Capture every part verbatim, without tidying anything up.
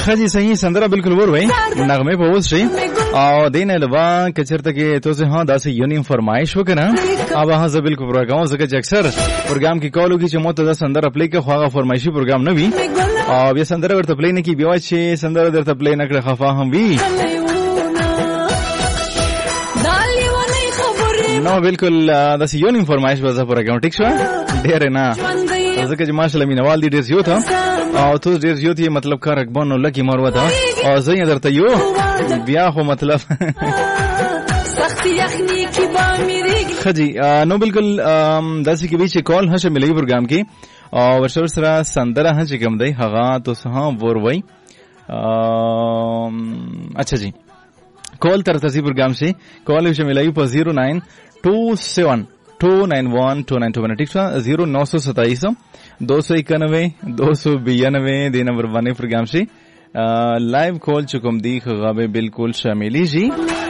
خجی صحیح سندره بالکل ور وای نغمه په اوس شي او دین الوا کچرته کې تو ها داسې یونیم فرمایش وکنه اب ها زه بالکل پروګرام زګه چې اکثر پروګرام کې کالو کې چې مو ته سندره پلی کې خواغه فرمایشي پروګرام نه وي او بیا سندره ورته پلی نه کی بیا چې سندره درته پلی نه کړه خفا هم وي نو بالکل داسې یونیم فرمایش به زه پروګرام ټیک شو ډیر نه ځکه چې ماشاءالله مینوال دي ډیر زیات او تو ډیر زیات یې مطلب کار اکبانو لکی مروه ده او زه یې درته یو بیا خو مطلب خجی نو بالکل داسې کې چې کال هشه ملي پروګرام کې او ورسره سره سندره هڅه کوم دی هغه تو سه ور وای اچھا جی کال تر تاسو پروګرام شي کال هشه ملي په zero nine two seven two nine one two nine two one ٹھیک ہے zero nine two seven seven دو سو اکانوے دو سو بیانوے دی نمبر باندې پروګرام شي لایو کال چکم دی خغابه بالکل شاملی جی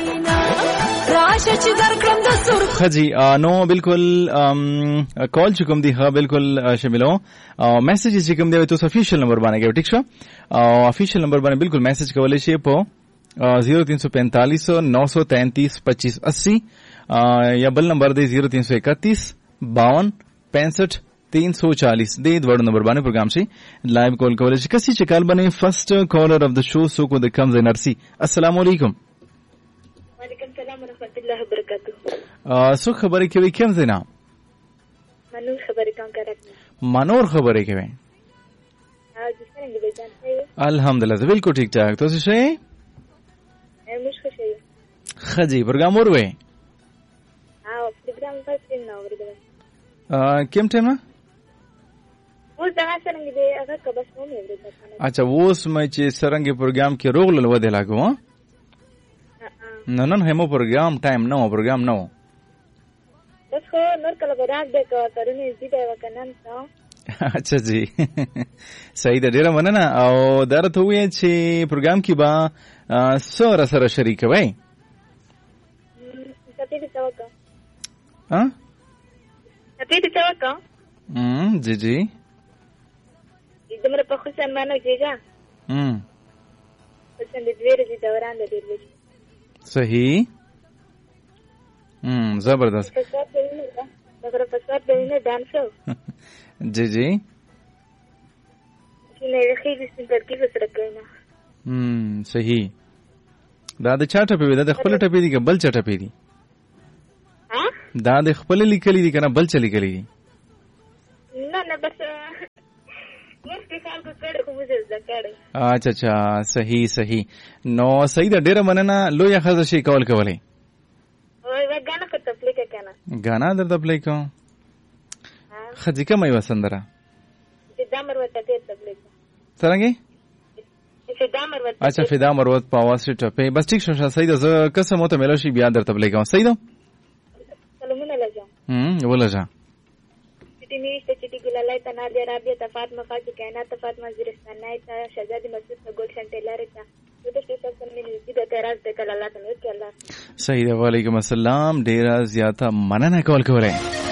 خجی نو بالکل کال چکم دی ها بالکل شاملو میسج چکم دی تو افیشل نمبر باندې کې ٹھیک شو او افیشل نمبر باندې بالکل میسج کولای شي په zero three four five nine three three twenty eighty یا بل نمبر دی zero three one one two two five तीन सौ चालीस दे द्वड़ नंबर बाने प्रोग्राम से live call coverage कसी चकाल बने first caller of the show so को द कम्स इन आरसी अस्सलाम वालेकुम वालेकुम सलाम व रहमतुल्लाहि व बरकातहू सो खबर के वे केम देना मनूर खबर का करक मनोर खबर के वे हां जी सर इंगे जानते हैं अल्हम्दुलिल्लाह बिल्कुल ठीक ठाक तो से ए मुश्किल है खजी प्रोग्राम और वे हां प्रोग्राम पर दिन ना और अ केम टाइम वो څنګه څنګه دی هغه کبس نو مې अच्छा वो समय چې سرنګي پروګرام کې روغ لول ودی لاګو نن نن همو پروګرام ټایم نو پروګرام نو بس خو نور کله برابر د کارونه دي دا وکنن نو اچھا جی صحیح ده ډیره مننه او درته وې چې پروګرام کې با سره سره شریک وای کته دي توګه ها کته دي توګه هم جی جی دمر په خوشن مانو جیجا هم خوشن د دویر دي دوران د دې صحیح هم زبردست دغه په سات د نه ډانسو جی جی چې نه خېږي چې ترکیب سره کینا هم صحیح دا د چا ټپې دا د خپل ټپې دي بل چا ټپې دي ها دا د خپل لیکلي دي کنه بل چا لیکلي دي نه نه بس اچھا اچھا صحیح صحیح نو صحیح دا ډیره مننه لوی خزه شي کول کولای وای غانا کته پلی کنه غانا درته پلی کوم خځه کومه وسندره چې دامر وته ته پلی څنګه چې دامر وته اچھا فدا مروت په واسطه ټپه بس ټیک شو صحیح ده قسم ته ملو شي بیا درته پلی کوم صحیح ده سلامونه لجا هم ولجا تیمیشته چټی ګلالای تنا د رابطه ته فاطمه فاطمه کائنات فاطمه زیرستان نه ته شهزادی مسعود ته ګلشن ټیلر ته د دې څه څه مې دې د تراز د کله الله ته نو کې الله صحیح ده وعلیکم السلام ډیر زیاته مننه کول کوله